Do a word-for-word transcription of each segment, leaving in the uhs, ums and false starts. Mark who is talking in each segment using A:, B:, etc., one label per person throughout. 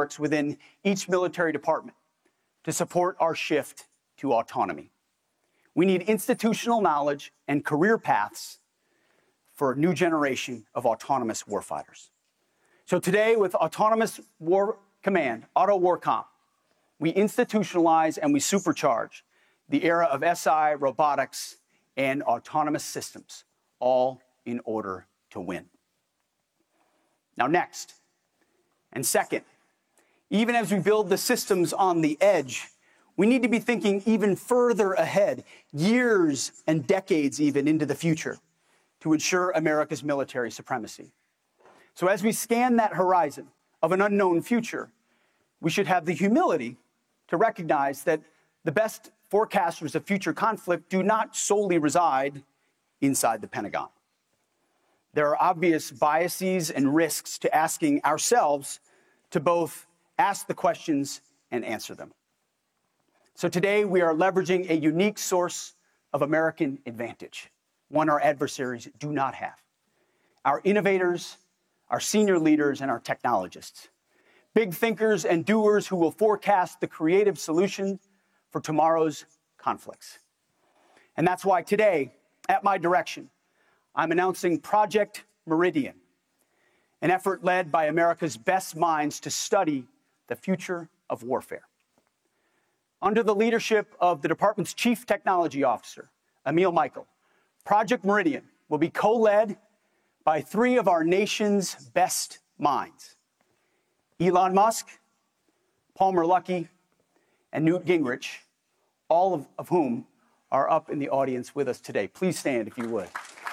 A: frameworks within each military department to support our shift to autonomy. We need institutional knowledge and career paths for a new generation of autonomous warfighters. So today, with Autonomous War Command, AutoWarCom, we institutionalize and we supercharge the era of S I, robotics, and autonomous systems, all in order to win. Now, next, and second, even as we build the systems on the edge, we need to be thinking even further ahead, years and decades even into the future, to ensure America's military supremacy. So as we scan that horizon of an unknown future, we should have the humility to recognize that the best forecasters of future conflict do not solely reside inside the Pentagon. There are obvious biases and risks to asking ourselves to both ask the questions and answer them. So today we are leveraging a unique source of American advantage, one our adversaries do not have. Our innovators, our senior leaders, and our technologists. Big thinkers and doers who will forecast the creative solution for tomorrow's conflicts. And that's why today, at my direction, I'm announcing Project Meridian, an effort led by America's best minds to study the future of warfare. Under the leadership of the department's Chief Technology Officer, Emil Michael, Project Meridian will be co-led by three of our nation's best minds: Elon Musk, Palmer Luckey, and Newt Gingrich, all of, of whom are up in the audience with us today. Please stand if you would.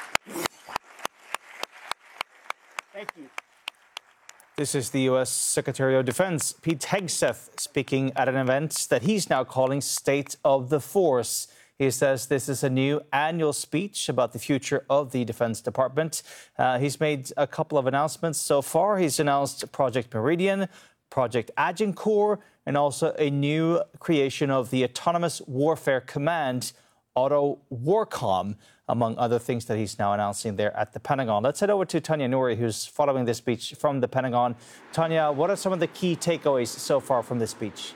A: Thank you.
B: This is the U S Secretary of Defense, Pete Hegseth, speaking at an event that he's now calling State of the Force. He says this is a new annual speech about the future of the Defense Department. Uh, he's made a couple of announcements so far. He's announced Project Meridian, Project Agincourt, and also a new creation of the Autonomous Warfare Command, AutoWarCom, among other things that he's now announcing there at the Pentagon. Let's head over to Tanya Nouri, who's following this speech from the Pentagon. Tanya, what are some of the key takeaways so far from this speech?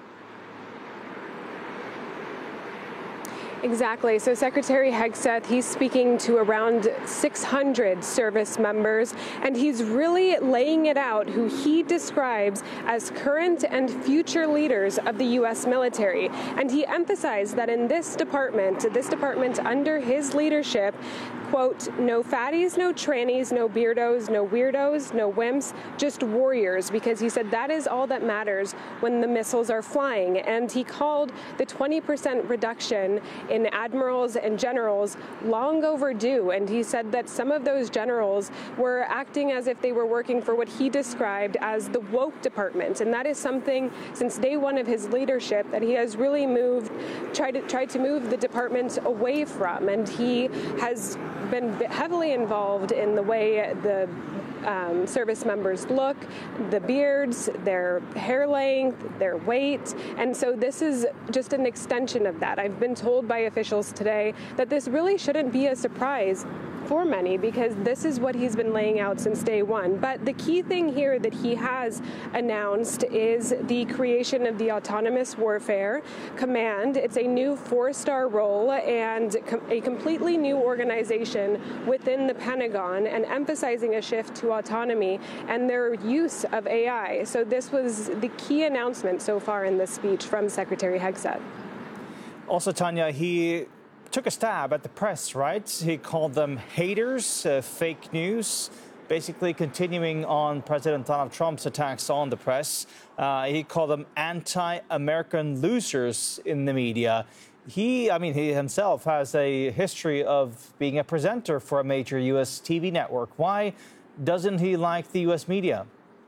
C: Exactly. So Secretary Hegseth, he's speaking to around six hundred service members, and he's really laying it out who he describes as current and future leaders of the U S military. And he emphasized that in this department, this department under his leadership, quote, no fatties, no trannies, no beardos, no weirdos, no wimps, just warriors, because he said that is all that matters when the missiles are flying. And he called the twenty percent reduction in admirals and generals long overdue. And he said that some of those generals were acting as if they were working for what he described as the woke department. And that is something since day one of his leadership that he has really moved, tried to, tried to move the department away from. And he has been heavily involved in the way the Um, service members look, the beards, their hair length, their weight. And so this is just an extension of that. I've been told by officials today that this really shouldn't be a surprise for many, because this is what he's been laying out since day one. But the key thing here that he has announced is the creation of the Autonomous Warfare Command. It's a new four-star role and com- a completely new organization within the Pentagon, and emphasizing a shift to autonomy and their use of A I. So this was the key announcement so far in this speech from Secretary Hegseth.
B: Also, Tanya, he took a stab at the press, right? He called them haters, uh, fake news, basically continuing on President Donald Trump's attacks on the press. Uh, he called them anti-American losers in the media. He, I mean, he himself has a history of being a presenter for a major U S T V network. Why doesn't he like the U S media?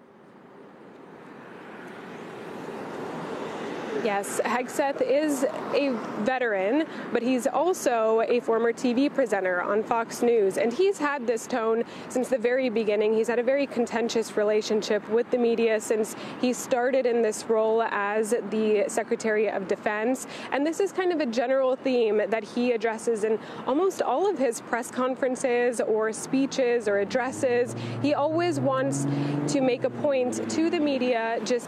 C: Yes, Hegseth is a veteran, but he's also a former T V presenter on Fox News. And he's had this tone since the very beginning. He's had a very contentious relationship with the media since he started in this role as the Secretary of Defense. And this is kind of a general theme that he addresses in almost all of his press conferences or speeches or addresses. He always wants to make a point to the media, just